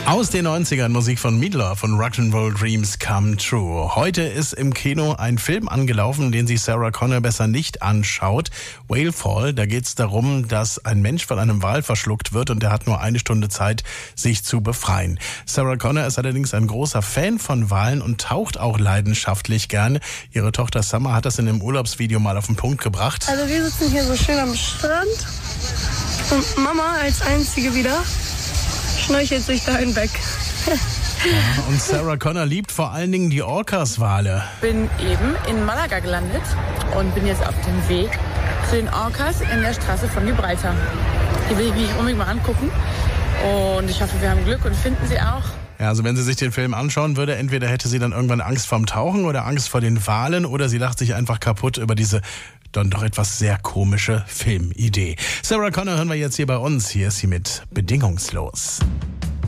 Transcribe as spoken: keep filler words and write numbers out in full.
Aus den neunzigern Musik von Meatloaf von Rock'n'Roll Dreams Come True. Heute ist im Kino ein Film angelaufen, den sich Sarah Connor besser nicht anschaut. Whalefall, da geht es darum, dass ein Mensch von einem Wal verschluckt wird und der hat nur eine Stunde Zeit, sich zu befreien. Sarah Connor ist allerdings ein großer Fan von Walen und taucht auch leidenschaftlich gerne. Ihre Tochter Summer hat das in einem Urlaubsvideo mal auf den Punkt gebracht. Also wir sitzen hier so schön am Strand und Mama als einzige wieder schnorchelt sich dahin weg. Ja, und Sarah Connor liebt vor allen Dingen die Orcas-Wale. Bin eben in Malaga gelandet und bin jetzt auf dem Weg zu den Orcas in der Straße von Gibraltar. Die will ich mir unbedingt mal angucken und ich hoffe, wir haben Glück und finden sie auch. Ja, also wenn sie sich den Film anschauen würde, entweder hätte sie dann irgendwann Angst vorm Tauchen oder Angst vor den Walen oder sie lacht sich einfach kaputt über diese dann doch etwas sehr komische Filmidee. Sarah Connor hören wir jetzt hier bei uns. Hier ist sie mit Bedingungslos.